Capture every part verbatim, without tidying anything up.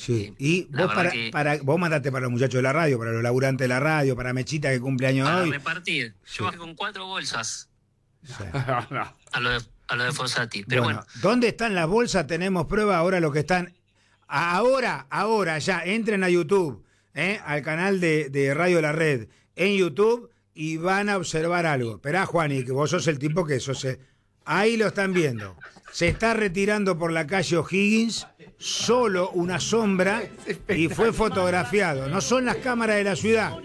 Sí, y vos, para, que... para, vos mandaste para los muchachos de la radio, para los laburantes de la radio, para Mechita que cumple años para hoy. Para repartir. Sí. Yo bajé con cuatro bolsas. Sí. a, lo de, a lo de Fossati. Pero bueno, bueno. ¿Dónde están las bolsas? Tenemos prueba ahora lo que están. Ahora, ahora ya, entren a YouTube, ¿eh? al canal de, de Radio La Red, en YouTube, y van a observar algo. Esperá, Juani, que vos sos el tipo que sos. Eh. Ahí lo están viendo. Se está retirando por la calle O'Higgins, solo una sombra, y fue fotografiado. No son las cámaras de la ciudad.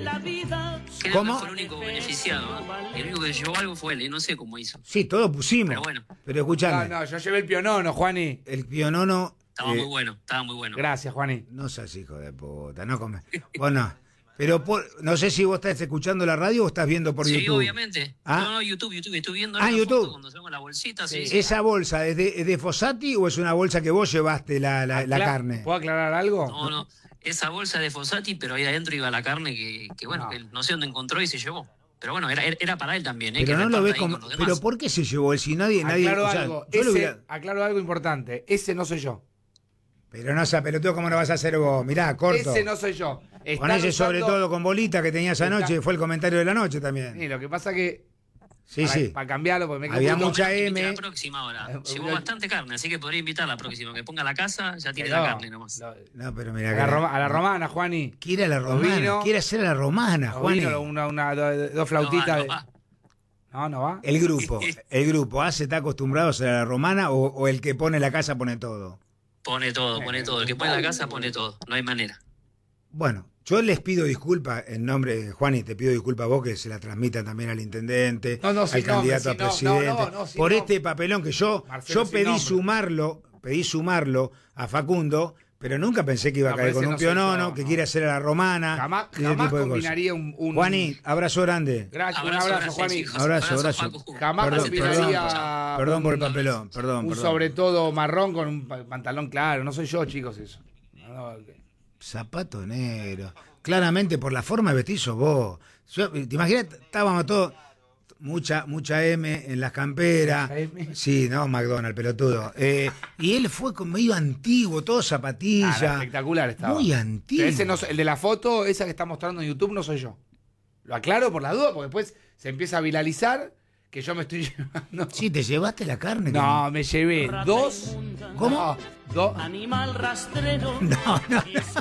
Creo ¿Cómo? Que fue el único beneficiado. ¿eh? El único que llevó algo fue él, y no sé cómo hizo. Sí, todos pusimos. Pero bueno. Pero escuchame. No, no, yo llevé el pionono, Juani. El pionono. Estaba eh, muy bueno, estaba muy bueno. Gracias, Juani. No seas hijo de puta, no comes. Vos no. Pero por, no sé si vos estás escuchando la radio o estás viendo por sí, YouTube. Sí, obviamente. ¿Ah? No, no, YouTube, YouTube. Estoy viendo ah, YouTube. Cuando saco la bolsita, sí, sí. sí. ¿Esa bolsa es de, es de Fossati o es una bolsa que vos llevaste la, la, la carne? ¿Puedo aclarar algo? No, no. Esa bolsa de Fossati, pero ahí adentro iba la carne que, que bueno, no. que no sé dónde encontró y se llevó. Pero bueno, era, era para él también. ¿eh? Pero que no lo ves como. Pero ¿por qué se llevó él? Si nadie. Aclaro, nadie, algo, o sea, ese, hubiera... aclaro algo importante. Ese no soy yo. Pero no sea peloteo, ¿cómo lo vas a hacer vos? Mirá, corto. Ese no soy yo. Con ese usando... sobre todo con bolita que tenías anoche, está... fue el comentario de la noche también. Sí, lo que pasa que... Sí, para, sí. Para cambiarlo, porque me había mucha M. La próxima hora. Llevó bastante carne, así que podría invitar a la próxima. Que ponga la casa, ya tiene no, la carne nomás. No, no pero mira. A, que la, Roma, a la romana, Juani. Quiere a la romana. Vino, quiere hacer a la romana, Juani. Vino una, una, dos, dos flautitas. No va, no, de... no, no va. El grupo, el grupo, ¿ah? ¿Se está acostumbrado a hacer a la romana o, o el que pone la casa pone todo? Pone todo, pone todo. El que pone la casa pone todo. No hay manera. Bueno, yo les pido disculpas en nombre de Juani, te pido disculpas a vos que se la transmitan también al intendente, no, no, al si candidato no, a si presidente, no, no, no, si por no. este papelón que yo, Marcelo, yo pedí nombre. sumarlo, pedí sumarlo a Facundo, pero nunca pensé que iba a no, caer con un no pionono, yo, que no. quiere hacer a la romana. Jamás, jamás combinaría un, un... Juani, abrazo grande. Gracias, abrazo, un abrazo, Juani. hijos, abrazo, abrazo. abrazo. Jamás perdón, combinaría... Perdón, perdón por el papelón, perdón. Un perdón. sobre todo marrón con un pantalón claro. No soy yo, chicos, eso. No, no, okay. Zapato negro. Claramente por la forma de vestir sos vos. Yo, ¿te imaginas? Estábamos todos... Mucha, mucha M en las camperas. Sí, no, McDonald's, pelotudo. Eh, y él fue como medio antiguo, todo zapatilla. Ah, espectacular estaba. Muy antiguo. Ese no, el de la foto, esa que está mostrando en YouTube, no soy yo. Lo aclaro por la duda, porque después se empieza a viralizar que yo me estoy llevando. Sí, ¿te llevaste la carne? No, me llevé dos. ¿Cómo? No, dos. Animal rastrero. No, no.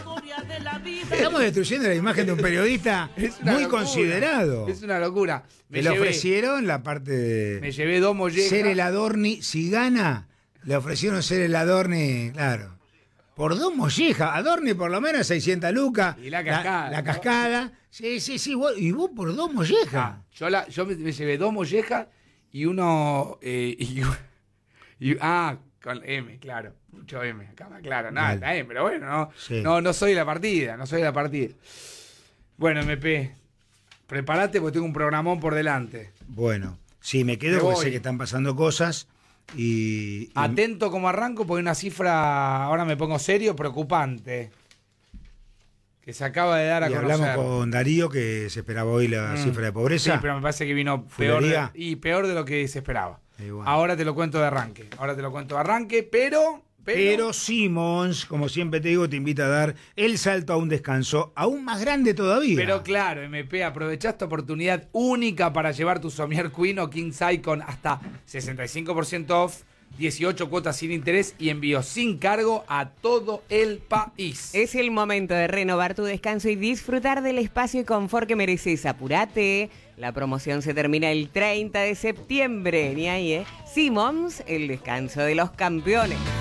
Estamos destruyendo la imagen de un periodista muy locura. considerado. Es una locura. Me le ofrecieron la parte de... Me llevé dos mollejas. Ser el Adorni, si gana, le ofrecieron ser el Adorni, claro. Por dos mollejas, Adorni por lo menos seiscientas lucas. Y la cascada. La, la cascada. Sí, sí, sí. Vos, y vos por dos mollejas. Ah, yo la, yo me, me llevé dos mollejas y uno... Eh, y, y, ah, con M, claro. Mucho M, acá más claro. Nada, está M, pero bueno, no, sí. no, no soy la partida, no soy la partida. Bueno, M P, prepárate porque tengo un programón por delante. Bueno, sí, me quedo me porque sé que están pasando cosas y, y... Atento como arranco porque una cifra, ahora me pongo serio, preocupante. Que se acaba de dar a y conocer. hablamos con Darío que se esperaba hoy la mm. cifra de pobreza. Sí, pero me parece que vino peor de, y peor de lo que se esperaba. Bueno. Ahora te lo cuento de arranque. Ahora te lo cuento de arranque, pero... Pero, pero Simons, como siempre te digo, te invita a dar el salto a un descanso aún más grande todavía. Pero claro, M P, aprovechá esta oportunidad única para llevar tu Somier Queen o King Size con hasta sesenta y cinco por ciento off, dieciocho cuotas sin interés y envío sin cargo a todo el país. Es el momento de renovar tu descanso y disfrutar del espacio y confort que mereces. Apurate. La promoción se termina el treinta de septiembre. Ni ahí, ¿eh? Simons, el descanso de los campeones.